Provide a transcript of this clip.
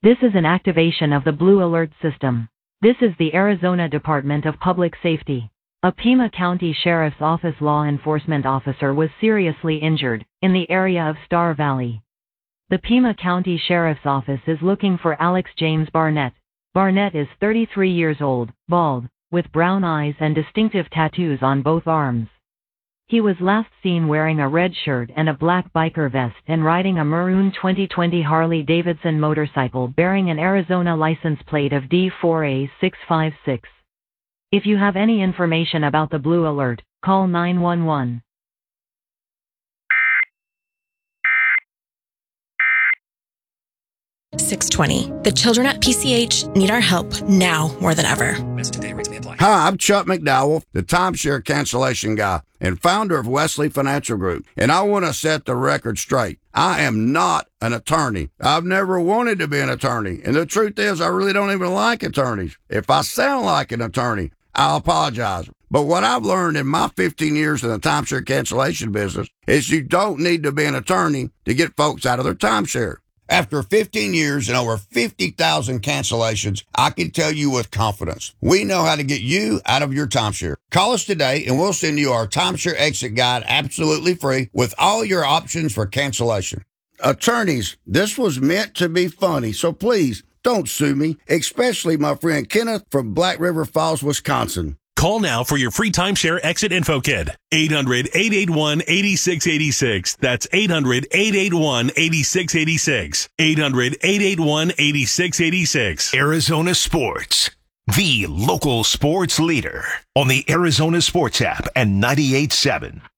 This is an activation of the Blue Alert system. This is the Arizona Department of Public Safety. A Pima County Sheriff's Office law enforcement officer was seriously injured in the area of Star Valley. The Pima County Sheriff's Office is looking for Alex James Barnett. Barnett is 33 years old, bald, with brown eyes and distinctive tattoos on both arms. He was last seen wearing a red shirt and a black biker vest and riding a maroon 2020 Harley-Davidson motorcycle bearing an Arizona license plate of D4A656. If you have any information about the Blue Alert, call 911. .620. The children at PCH need our help now more than ever. Hi, I'm Chuck McDowell, the timeshare cancellation guy and founder of Wesley Financial Group, and I want to set the record straight. I am not an attorney. I've never wanted to be an attorney, and the truth is I really don't even like attorneys. If I sound like an attorney, I'll apologize. But what I've learned in my 15 years in the timeshare cancellation business is you don't need to be an attorney to get folks out of their timeshare. After 15 years and over 50,000 cancellations, I can tell you with confidence, we know how to get you out of your timeshare. Call us today and we'll send you our timeshare exit guide absolutely free with all your options for cancellation. Attorneys, this was meant to be funny, so please don't sue me, especially my friend Kenneth from Black River Falls, Wisconsin. Call now for your free timeshare exit info kit. 800-881-8686. That's 800-881-8686. 800-881-8686. Arizona Sports, the local sports leader on the Arizona Sports app and 98.7.